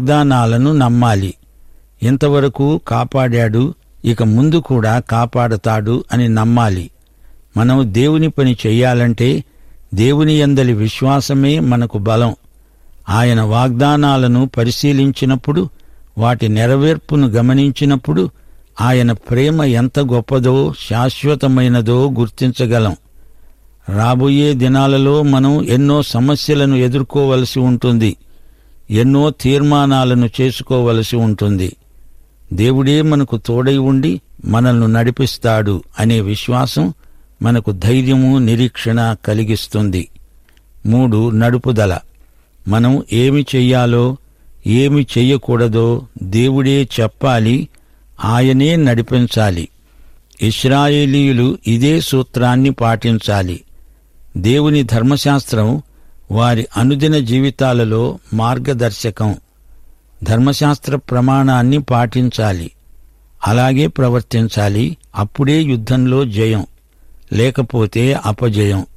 వాగ్దానాలను నమ్మాలి. ఇంతవరకు కాపాడాడు, ఇక ముందు కూడా కాపాడతాడు అని నమ్మాలి. మనం దేవుని పని చెయ్యాలంటే దేవుని యందలి విశ్వాసమే మనకు బలం. ఆయన వాగ్దానాలను పరిశీలించినప్పుడు, వాటి నెరవేర్పును గమనించినప్పుడు ఆయన ప్రేమ ఎంత గొప్పదో, శాశ్వతమైనదో గుర్తించగలం. రాబోయే దినాలలో మనం ఎన్నో సమస్యలను ఎదుర్కోవలసి ఉంటుంది. ఎన్నో తీర్మానాలను చేసుకోవలసి ఉంటుంది. దేవుడే మనకు తోడై ఉండి మనల్ని నడిపిస్తాడు అనే విశ్వాసం మనకు ధైర్యము, నిరీక్షణ కలిగిస్తుంది. 3. నడుపుదల. మనం ఏమి చెయ్యాలో, ఏమి చెయ్యకూడదో దేవుడే చెప్పాలి, ఆయనే నడిపించాలి. ఇశ్రాయేలీయులు ఇదే సూత్రాన్ని పాటించాలి. దేవుని ధర్మశాస్త్రం వారి అనుదిన జీవితాలలో మార్గదర్శకం. ధర్మశాస్త్ర ప్రమాణాన్ని పాటించాలి, అలాగే ప్రవర్తించాలి. అప్పుడే యుద్ధంలో జయం, లేకపోతే అపజయం.